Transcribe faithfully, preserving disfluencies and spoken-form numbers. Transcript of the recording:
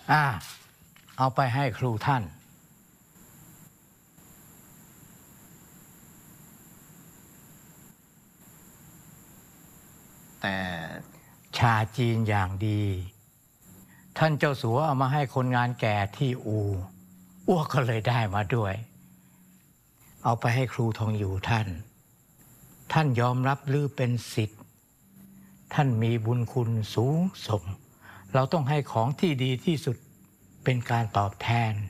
อ่าเอาไปให้ครูท่านแต่ชาจีนอย่างดี ท่านเจ้าสัวเอามาให้คนงานแก่ที่อู่อ้วกก็เลยได้มาด้วย เอาไปให้ครูทองอยู่ท่าน ท่านยอมรับลือเป็นศิษย์ท่านมีบุญคุณสูงส่งเราต้องให้ของที่ดีที่สุดเป็นการตอบแทน